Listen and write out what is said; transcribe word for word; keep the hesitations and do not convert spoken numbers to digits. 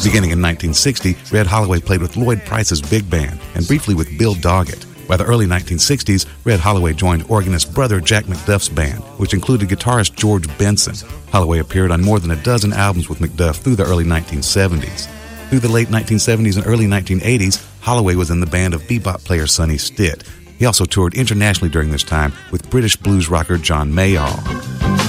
Beginning in nineteen sixty, Red Holloway played with Lloyd Price's big band and briefly with Bill Doggett. By the early nineteen sixties, Red Holloway joined organist brother Jack McDuff's band, which included guitarist George Benson. Holloway appeared on more than a dozen albums with McDuff through the early nineteen seventies. Through the late nineteen seventies and early nineteen eighties, Holloway was in the band of bebop player Sonny Stitt. He also toured internationally during this time with British blues rocker John Mayall.